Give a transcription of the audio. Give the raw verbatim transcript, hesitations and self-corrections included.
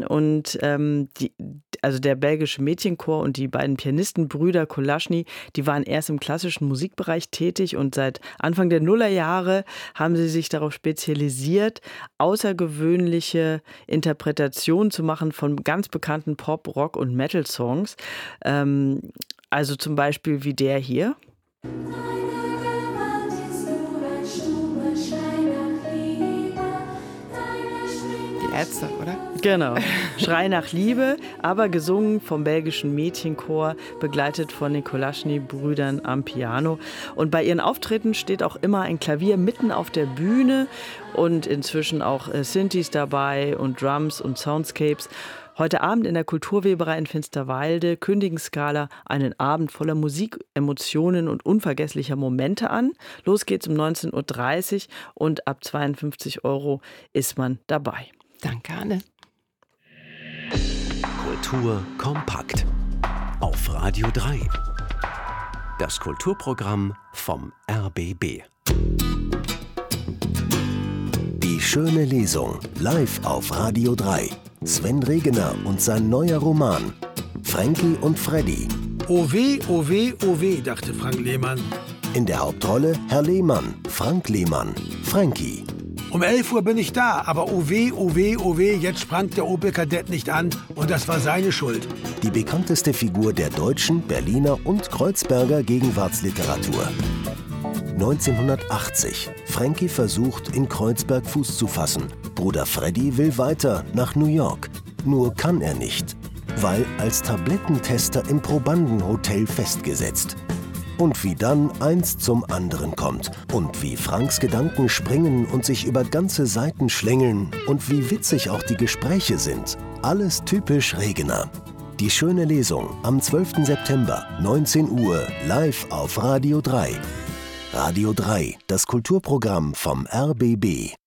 und ähm, die, also der belgische Mädchenchor und die beiden Pianistenbrüder Kolaschny, die waren erst im klassischen Musikbereich tätig und seit Anfang der Nullerjahre haben sie sich darauf spezialisiert, außergewöhnliche Interpretationen zu machen von ganz bekannten Pop-, Rock- und Metal-Songs. Ähm, also zum Beispiel wie der hier. Ärzte, oder? Genau. Schrei nach Liebe, aber gesungen vom belgischen Mädchenchor, begleitet von den Kolaschny-Brüdern am Piano. Und bei ihren Auftritten steht auch immer ein Klavier mitten auf der Bühne und inzwischen auch äh, Synthes dabei und Drums und Soundscapes. Heute Abend in der Kulturweberei in Finsterwalde kündigen Scala einen Abend voller Musik, Emotionen und unvergesslicher Momente an. Los geht's um neunzehn Uhr dreißig und ab zweiundfünfzig Euro ist man dabei. Danke, Anne. Kultur kompakt auf Radio drei. Das Kulturprogramm vom R B B. Die schöne Lesung live auf Radio drei. Sven Regener und sein neuer Roman Frankie und Freddy. Oh weh, oh weh, oh weh, dachte Frank Lehmann. In der Hauptrolle Herr Lehmann, Frank Lehmann, Frankie. Um elf Uhr bin ich da, aber oh weh, oh weh, oh weh, jetzt sprang der Opel-Kadett nicht an und das war seine Schuld. Die bekannteste Figur der deutschen, Berliner und Kreuzberger Gegenwartsliteratur. neunzehnhundertachtzig. Frankie versucht, in Kreuzberg Fuß zu fassen. Bruder Freddy will weiter nach New York. Nur kann er nicht, weil als Tablettentester im Probandenhotel festgesetzt. Und wie dann eins zum anderen kommt. Und wie Franks Gedanken springen und sich über ganze Seiten schlängeln. Und wie witzig auch die Gespräche sind. Alles typisch Regener. Die schöne Lesung am zwölften September, neunzehn Uhr, live auf Radio drei. Radio drei, das Kulturprogramm vom R B B.